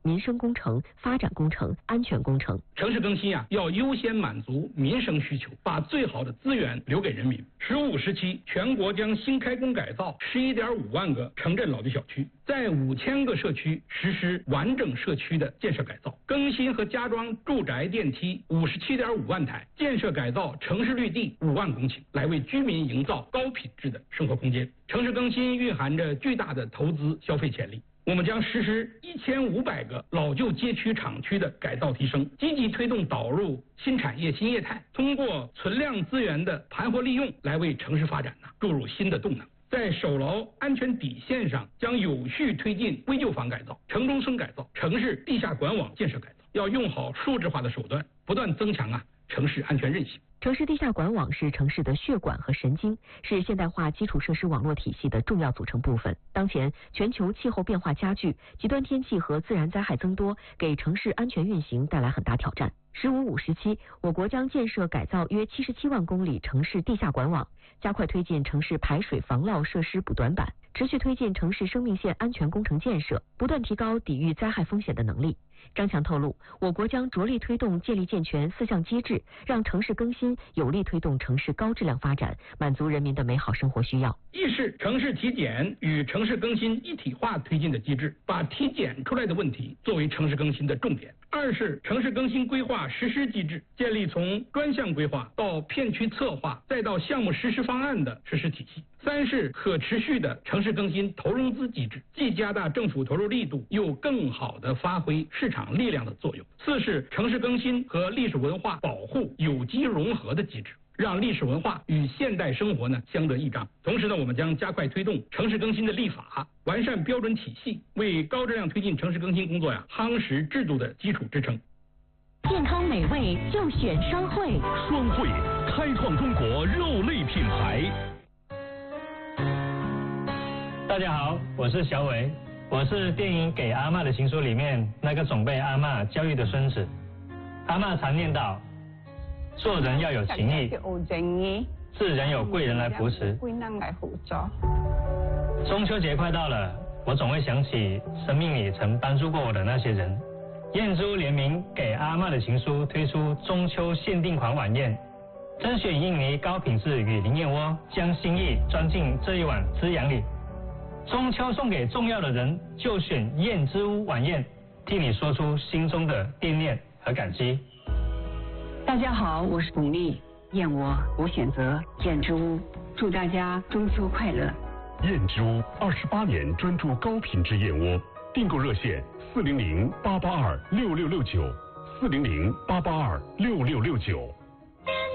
民生工程、发展工程、安全工程。 城市更新要优先满足民生需求，把最好的资源留给人民。“15时期，全国将新开工改造11.5万个城镇老旧小区，在5000个社区实施完整社区的建设改造，更新和加装住宅电梯57.5万台，建设改造城市绿地5万公顷，来为居民营造高品质的生活空间。城市更新蕴含着巨大的投资消费潜力。我们将实施1500个老旧街区厂区的改造提升，积极推动导入新产业新业态，通过存量资源的盘活利用来为城市发展注入新的动能。在守牢安全底线上，将有序推进危旧房改造、城中村改造、城市地下管网建设改造，要用好数字化的手段，不断增强城市安全韧性。 城市地下管网是城市的血管和神经，是现代化基础设施网络体系的重要组成部分。当前，全球气候变化加剧，极端天气和自然灾害增多，给城市安全运行带来很大挑战。“15+5”时期，我国将建设改造约77万公里城市地下管网，加快推进城市排水防涝设施补短板，持续推进城市生命线安全工程建设，不断提高抵御灾害风险的能力。张强透露，我国将着力推动建立健全4项机制，让城市更新有力推动城市高质量发展，满足人民的美好生活需要。 一是城市体检与城市更新一体化推进的机制，把体检出来的问题作为城市更新的重点。二是城市更新规划实施机制，建立从专项规划到片区策划再到项目实施方案的实施体系。三是可持续的城市更新投融资机制，既加大政府投入力度，又更好地发挥市场力量的作用。四是城市更新和历史文化保护有机融合的机制，让历史文化与现代生活相得益彰。同时我们将加快推动城市更新的立法，完善标准体系，为高质量推进城市更新工作夯实制度的基础支撑。 健康美味就选双汇， 双汇开创中国肉类品牌。 大家好，我是小伟，我是电影《给阿嬷的情书》里面那个总被阿嬷教育的孙子。阿嬷常念叨，做人要有情义，自然有贵人来扶持。中秋节快到了，我总会想起生命里曾帮助过我的那些人。燕之屋联名《给阿嬷的情书》推出中秋限定款晚宴，甄选印尼高品质雨林燕窝，将心意装进这一碗滋养里。中秋送给重要的人，就选燕之屋晚宴，替你说出心中的惦念和感激。 大家好，我是巩俐，燕窝我选择燕之屋，祝大家中秋快乐。 燕之屋28年专注高品质燕窝，订购热线400-882-6669，400-882-6669。